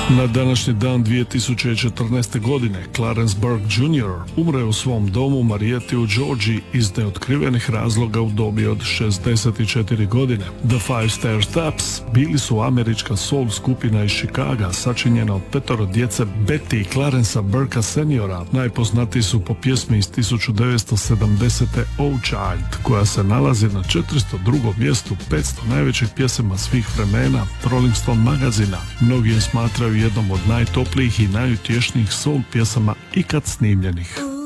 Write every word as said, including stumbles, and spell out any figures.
Na današnji dan dvije tisuće četrnaeste. godine Clarence Burke junior umre u svom domu Marijetti u Georgiji iz neotkrivenih razloga u dobi od šezdeset četiri godine. The Five Stair Steps bili su američka soul skupina iz Chicaga sačinjena od petoro djece Betty i Clarencea Burkea seniora. Najpoznatiji su po pjesmi iz tisuću devetsto sedamdesete. Oh Child, koja se nalazi na četiristo drugom mjestu petsto najvećih pjesama svih vremena Rolling Stone magazina. Mnogi je smatraju jednom od najtoplijih i najutješnijih soul pjesama ikad snimljenih.